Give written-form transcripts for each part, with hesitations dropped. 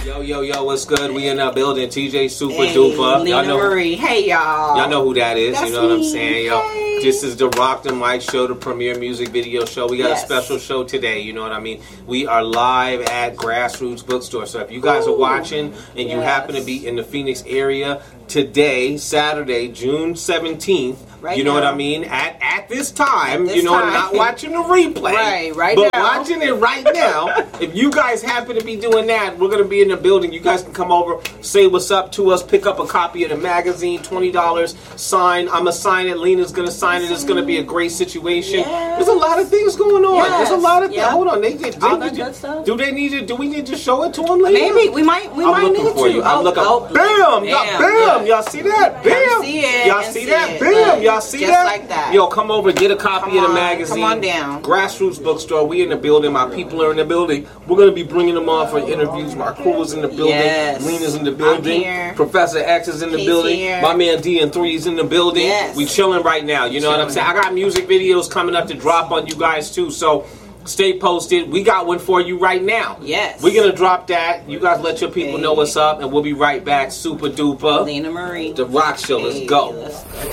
Yo, what's good? We in the building. TJ Super Duper. Lena Marie. Hey, y'all. Y'all know who that is. That's you know what I'm me. saying? Yo, Hey. this is the Rock the Mic Show, the premier music video show. We got Yes. a special show today. You know what I mean? We are live at Grassroots Bookstore. So if you guys are watching and you happen to be in the Phoenix area today, Saturday, June 17th, Right you know now. what I mean? At this time, At this you know, time. not watching the replay. Right but now. watching it right now. If you guys happen to be doing that, we're going to be in the building. You guys can come over, say what's up to us, pick up a copy of the magazine, $20, sign. I'm going to sign it. Lena's going to sign it. It's going to be a great situation. Yes. There's a lot of things going on. Yes. There's a lot of things. Yeah. Hold on. All that good stuff. Do we need to show it to them later? Maybe. We might I'm need looking for to. you. I'm looking. Bam. Bam! Yeah. Y'all see that? Bam! See it Y'all and see see that? it. Bam! Y'all see Just that? like that. Yo, come over, get a copy Come of the on, magazine. come on down. Grassroots Bookstore. We in the building. My people are in the building. We're gonna be bringing them on for interviews. My crew is in the building. Yes. Lena's in the building. here. Professor X is in the He's building. here. My man D&3 is in the building. Yes. We chilling right now. You know what I'm saying? I got music videos coming up to drop on you guys too. So stay posted. We got one for you right now. Yes. We're gonna drop that. You guys let your people know what's up, and we'll be right back. Super duper. Lena Marie. The Rock Show. Let's Hey, go. let's go.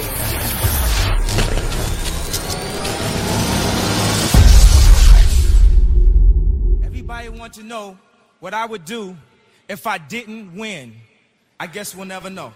Everybody wants to know what I would do if I didn't win. I guess we'll never know.